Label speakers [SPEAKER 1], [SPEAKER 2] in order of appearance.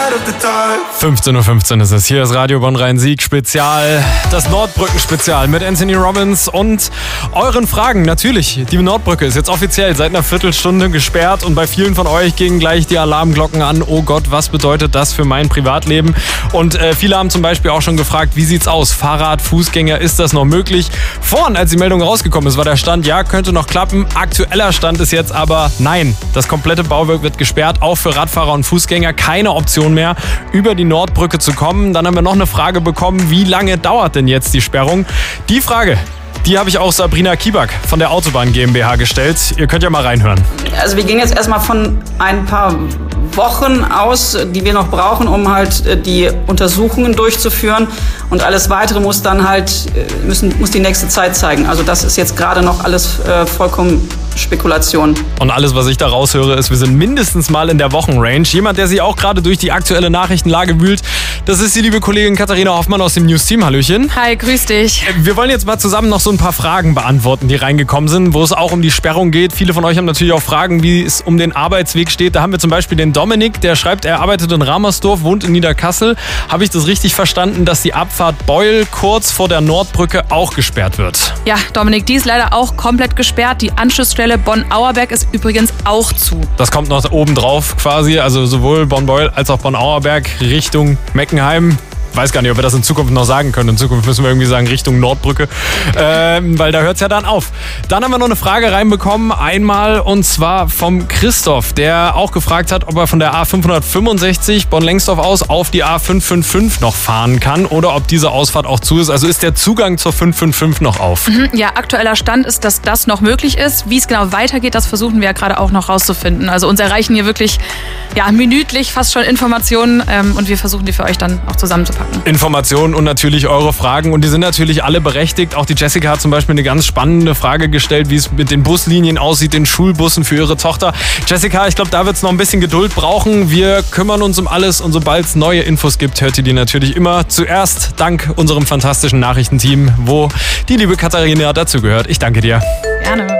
[SPEAKER 1] 15:15 Uhr ist es. Hier ist Radio Bonn Rhein-Sieg Spezial, das Nordbrücken-Spezial mit Anthony Robbins und euren Fragen. Natürlich, die Nordbrücke ist jetzt offiziell seit einer Viertelstunde gesperrt und bei vielen von euch gingen gleich die Alarmglocken an. Oh Gott, was bedeutet das für mein Privatleben? Und viele haben zum Beispiel auch schon gefragt, wie sieht's aus? Fahrrad, Fußgänger, ist das noch möglich? Vorhin, als die Meldung rausgekommen ist, war der Stand, ja, könnte noch klappen. Aktueller Stand ist jetzt aber nein. Das komplette Bauwerk wird gesperrt, auch für Radfahrer und Fußgänger. Keine Option mehr, über die Nordbrücke zu kommen. Dann haben wir noch eine Frage bekommen, wie lange dauert denn jetzt die Sperrung? Die Frage, die habe ich auch Sabrina Kiback von der Autobahn GmbH gestellt. Ihr könnt ja mal reinhören.
[SPEAKER 2] Also wir gehen jetzt erstmal von ein paar Wochen aus, die wir noch brauchen, um halt die Untersuchungen durchzuführen. Und alles Weitere muss dann halt, muss die nächste Zeit zeigen. Also das ist jetzt gerade noch alles vollkommen Spekulation.
[SPEAKER 1] Und alles, was ich da raushöre, ist, wir sind mindestens mal in der Wochenrange. Jemand, der sich auch gerade durch die aktuelle Nachrichtenlage wühlt, das ist die liebe Kollegin Katharina Hoffmann aus dem News-Team. Hallöchen.
[SPEAKER 3] Hi, grüß dich.
[SPEAKER 1] Wir wollen jetzt mal zusammen noch so ein paar Fragen beantworten, die reingekommen sind, wo es auch um die Sperrung geht. Viele von euch haben natürlich auch Fragen, wie es um den Arbeitsweg steht. Da haben wir zum Beispiel den Dominik, der schreibt, er arbeitet in Ramersdorf, wohnt in Niederkassel. Habe ich das richtig verstanden, dass die Abfahrt Beul kurz vor der Nordbrücke auch gesperrt wird?
[SPEAKER 3] Ja, Dominik, die ist leider auch komplett gesperrt. Die Anschlussstelle Bonn-Auerberg ist übrigens auch zu.
[SPEAKER 1] Das kommt noch oben drauf quasi, also sowohl Bonn-Beul als auch Bonn-Auerberg Richtung Meckenheim. Weiß gar nicht, ob wir das in Zukunft noch sagen können. In Zukunft müssen wir irgendwie sagen Richtung Nordbrücke, weil da hört es ja dann auf. Dann haben wir noch eine Frage reinbekommen, einmal und zwar vom Christoph, der auch gefragt hat, ob er von der A565 Bonn-Lengsdorf aus auf die A555 noch fahren kann oder ob diese Ausfahrt auch zu ist. Also ist der Zugang zur 555 noch auf?
[SPEAKER 3] Ja, aktueller Stand ist, dass das noch möglich ist. Wie es genau weitergeht, das versuchen wir ja gerade auch noch rauszufinden. Also uns erreichen hier wirklich minütlich fast schon Informationen und wir versuchen die für euch dann auch zusammenzupacken.
[SPEAKER 1] Informationen und natürlich eure Fragen und die sind natürlich alle berechtigt. Auch die Jessica hat zum Beispiel eine ganz spannende Frage gestellt, wie es mit den Buslinien aussieht, den Schulbussen für ihre Tochter. Jessica, ich glaube, da wird es noch ein bisschen Geduld brauchen. Wir kümmern uns um alles und sobald es neue Infos gibt, hört ihr die natürlich immer zuerst dank unserem fantastischen Nachrichtenteam, wo die liebe Katharina dazugehört. Ich danke dir.
[SPEAKER 3] Gerne.